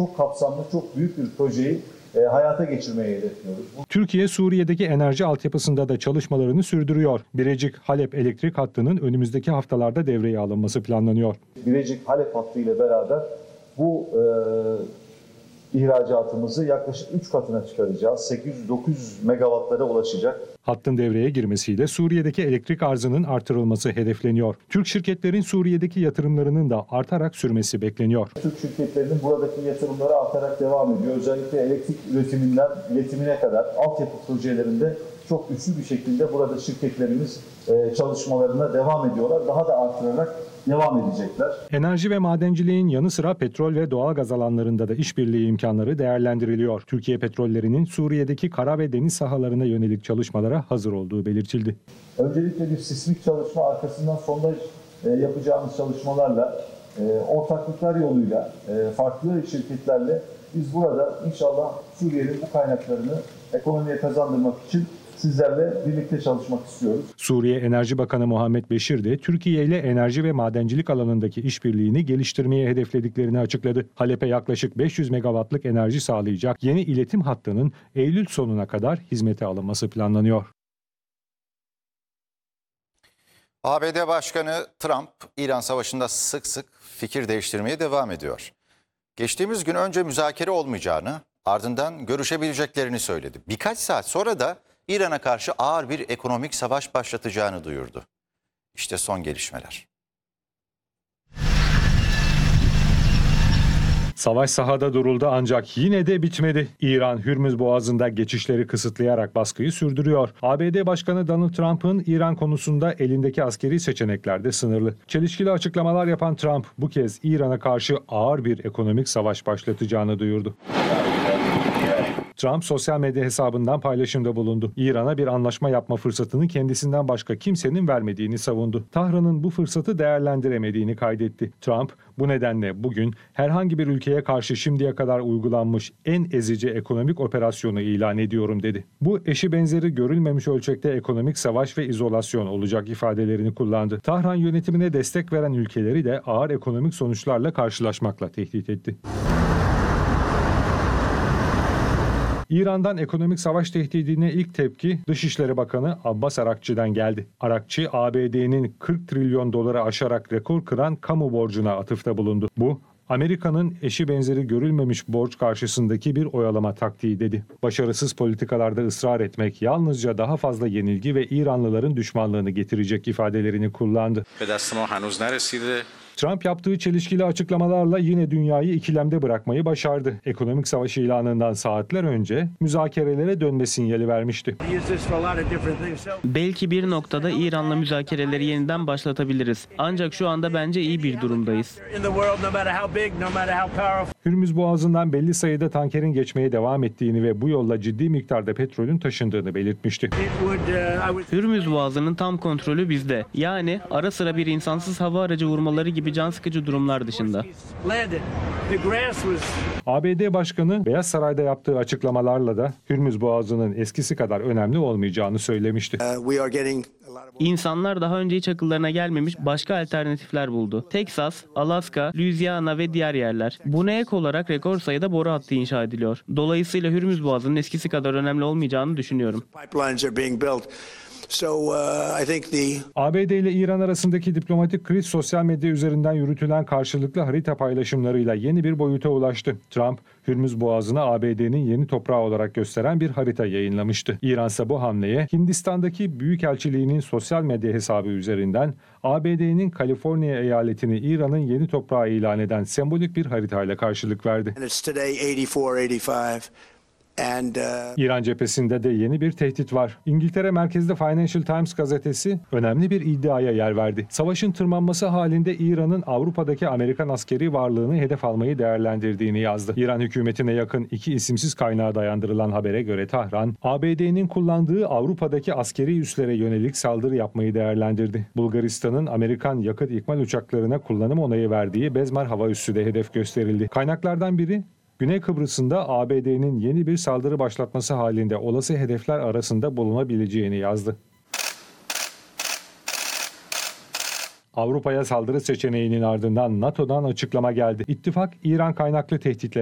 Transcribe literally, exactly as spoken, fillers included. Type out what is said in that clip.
çok kapsamlı, çok büyük bir projeyi e, hayata geçirmeyi hedefliyoruz. Türkiye, Suriye'deki enerji altyapısında da çalışmalarını sürdürüyor. Birecik-Halep elektrik hattının önümüzdeki haftalarda devreye alınması planlanıyor. Birecik-Halep hattı ile beraber bu e, ihracatımızı yaklaşık üç katına çıkaracağız. sekiz yüz dokuz yüz megawattlara ulaşacak. Hattın devreye girmesiyle Suriye'deki elektrik arzının artırılması hedefleniyor. Türk şirketlerin Suriye'deki yatırımlarının da artarak sürmesi bekleniyor. Türk şirketlerinin buradaki yatırımları artarak devam ediyor. Özellikle elektrik üretiminden üretimine kadar altyapı projelerinde çok güçlü bir şekilde burada şirketlerimiz çalışmalarına devam ediyorlar. Daha da artırarak devam edecekler. Enerji ve madenciliğin yanı sıra petrol ve doğalgaz alanlarında da işbirliği imkanları değerlendiriliyor. Türkiye Petrollerinin Suriye'deki kara ve deniz sahalarına yönelik çalışmalara hazır olduğu belirtildi. Öncelikle bir sismik çalışma, arkasından sondaj yapacağımız çalışmalarla, ortaklıklar yoluyla, farklı şirketlerle biz burada inşallah Suriye'nin bu kaynaklarını ekonomiye kazandırmak için sizlerle birlikte çalışmak istiyoruz. Suriye Enerji Bakanı Muhammed Beşir de Türkiye ile enerji ve madencilik alanındaki işbirliğini geliştirmeye hedeflediklerini açıkladı. Halep'e yaklaşık beş yüz megawattlık enerji sağlayacak yeni iletim hattının Eylül sonuna kadar hizmete alınması planlanıyor. A B D Başkanı Trump, İran Savaşı'nda sık sık fikir değiştirmeye devam ediyor. Geçtiğimiz gün önce müzakere olmayacağını, ardından görüşebileceklerini söyledi. Birkaç saat sonra da İran'a karşı ağır bir ekonomik savaş başlatacağını duyurdu. İşte son gelişmeler. Savaş sahada duruldu ancak yine de bitmedi. İran, Hürmüz Boğazı'nda geçişleri kısıtlayarak baskıyı sürdürüyor. A B D Başkanı Donald Trump'ın İran konusunda elindeki askeri seçenekler de sınırlı. Çelişkili açıklamalar yapan Trump bu kez İran'a karşı ağır bir ekonomik savaş başlatacağını duyurdu. Trump sosyal medya hesabından paylaşımda bulundu. İran'a bir anlaşma yapma fırsatını kendisinden başka kimsenin vermediğini savundu. Tahran'ın bu fırsatı değerlendiremediğini kaydetti. Trump bu nedenle bugün herhangi bir ülkeye karşı şimdiye kadar uygulanmış en ezici ekonomik operasyonu ilan ediyorum dedi. Bu eşi benzeri görülmemiş ölçekte ekonomik savaş ve izolasyon olacak ifadelerini kullandı. Tahran yönetimine destek veren ülkeleri de ağır ekonomik sonuçlarla karşılaşmakla tehdit etti. İran'dan ekonomik savaş tehdidine ilk tepki Dışişleri Bakanı Abbas Arakçı'dan geldi. Arakçı, A B D'nin kırk trilyon doları aşarak rekor kıran kamu borcuna atıfta bulundu. Bu, Amerika'nın eşi benzeri görülmemiş borç karşısındaki bir oyalama taktiği dedi. Başarısız politikalarda ısrar etmek yalnızca daha fazla yenilgi ve İranlıların düşmanlığını getirecek ifadelerini kullandı. Trump yaptığı çelişkili açıklamalarla yine dünyayı ikilemde bırakmayı başardı. Ekonomik savaş ilanından saatler önce müzakerelere dönme sinyali vermişti. Belki bir noktada İran'la müzakereleri yeniden başlatabiliriz. Ancak şu anda bence iyi bir durumdayız. Hürmüz Boğazı'ndan belli sayıda tankerin geçmeye devam ettiğini ve bu yolla ciddi miktarda petrolün taşındığını belirtmişti. Hürmüz Boğazı'nın tam kontrolü bizde. Yani ara sıra bir insansız hava aracı vurmaları gibi can sıkıcı durumlar dışında. A B D Başkanı Beyaz Saray'da yaptığı açıklamalarla da Hürmüz Boğazı'nın eskisi kadar önemli olmayacağını söylemişti. İnsanlar daha önce hiç akıllarına gelmemiş başka alternatifler buldu. Teksas, Alaska, Louisiana ve diğer yerler. Buna ek olarak rekor sayıda boru hattı inşa ediliyor. Dolayısıyla Hürmüz Boğazı'nın eskisi kadar önemli olmayacağını düşünüyorum. So, uh, I think the... A B D ile İran arasındaki diplomatik kriz sosyal medya üzerinden yürütülen karşılıklı harita paylaşımlarıyla yeni bir boyuta ulaştı. Trump, Hürmüz Boğazı'nı A B D'nin yeni toprağı olarak gösteren bir harita yayınlamıştı. İran ise bu hamleye Hindistan'daki Büyükelçiliğinin sosyal medya hesabı üzerinden A B D'nin Kaliforniya eyaletini İran'ın yeni toprağı ilan eden sembolik bir haritayla karşılık verdi. And, uh... İran cephesinde de yeni bir tehdit var. İngiltere merkezli Financial Times gazetesi önemli bir iddiaya yer verdi. Savaşın tırmanması halinde İran'ın Avrupa'daki Amerikan askeri varlığını hedef almayı değerlendirdiğini yazdı. İran hükümetine yakın iki isimsiz kaynağa dayandırılan habere göre Tahran, A B D'nin kullandığı Avrupa'daki askeri üslere yönelik saldırı yapmayı değerlendirdi. Bulgaristan'ın Amerikan yakıt ikmal uçaklarına kullanım onayı verdiği Bezmer hava üssü de hedef gösterildi. Kaynaklardan biri, Güney Kıbrıs'ında A B D'nin yeni bir saldırı başlatması halinde olası hedefler arasında bulunabileceğini yazdı. Avrupa'ya saldırı seçeneğinin ardından NATO'dan açıklama geldi. İttifak, İran kaynaklı tehditle